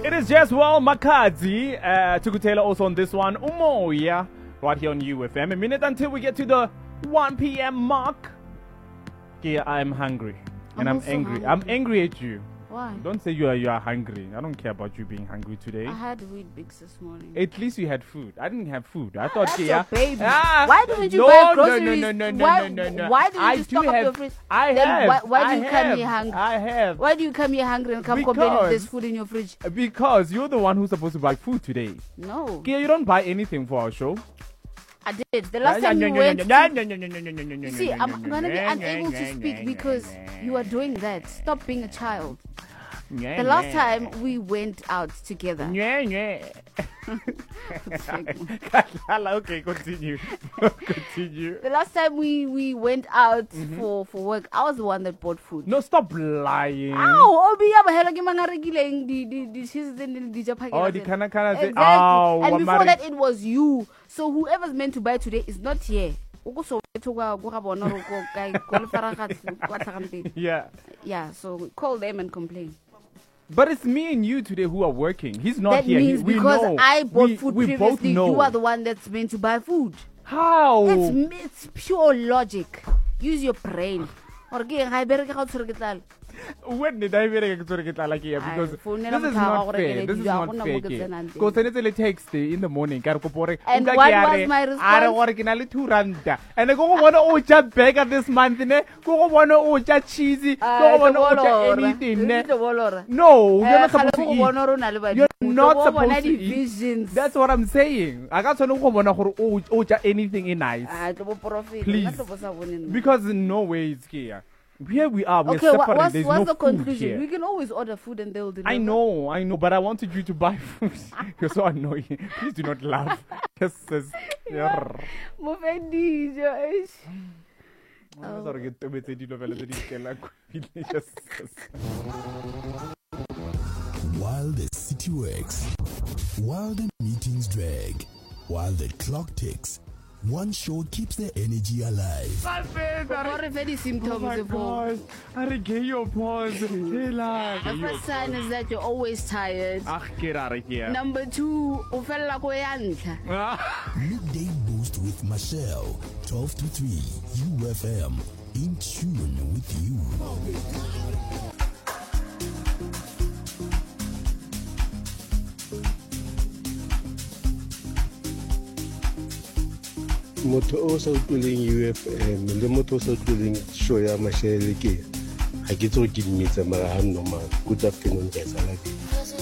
It is Jeswell Makadzi. Tukutela also on this one. Umoya. Right here on UFM. A minute until we get to the 1 p.m. mark. Yeah, I'm hungry. And I'm angry. I'm angry at you. Why? Don't say you are hungry. I don't care about you being hungry today. I had Weet-Bix this morning. At least you had food. I didn't have food. I thought, That's yeah. your baby. Why didn't you buy groceries? No. Why didn't you stock up your fridge? I Then have. Why do you come here hungry? I have. Why do you come here hungry and come complain if there's food in your fridge? Because you're the one who's supposed to buy food today. No. Kia, you don't buy anything for our show. I did. The last time you went to... See, I'm going to be unable to speak because you are doing that. Stop being a child. The last time we went out together. Okay, continue. Continue. The last time we went out for work, I was the one that bought food. No, stop lying. Ow, obi ya bahela ke mangarekileng di cheese di japakela. Oh, the kana Exactly. oh, and before that it was you. So whoever's meant to buy today is not here. Yeah, so call them and complain. But it's me and you today who are working. He's not that here. That means we because know. I bought food we previously, both know. you are the one that's meant to buy food. How? It's pure logic. Use your brain. When did I get here? Because this is not fair. This is not fair. Go send it text in the morning. And what was my response? And I go want to ocha burger this month. Go want to ocha cheesy. Go want to ocha anything. No, you're not supposed to eat. You're not supposed to eat. That's what I'm saying. I got to know ocha anything in nice. Please. Because no way it's here. Here we are. We're separate. There's what's no the conclusion? Here. We can always order food and they'll deliver. I know, but I wanted you to buy food. You're so annoying. Please do not laugh. Just While the city works, while the meetings drag, while the clock ticks, one show keeps the energy alive. What if any symptoms evolve? I get your pause. The first sign is that you're always tired. Get out of here. Number 2, Midday Boost with Michelle, 12 to 3, UFM, in tune with you. Motho o sa utlwileng UFM le motho o sa utlwileng show ya Mashele ke ha ke tso ke dimetsa mara ha normal. Good afternoon guys, I like it.